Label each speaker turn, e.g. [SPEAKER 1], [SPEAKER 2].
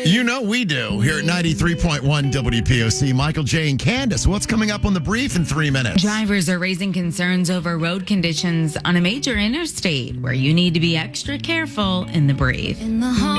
[SPEAKER 1] You know we do here at 93.1 WPOC. Michael J. and Candace, what's coming up on the brief in 3 minutes?
[SPEAKER 2] Drivers are raising concerns over road conditions on a major interstate where you need to be extra careful in the brief.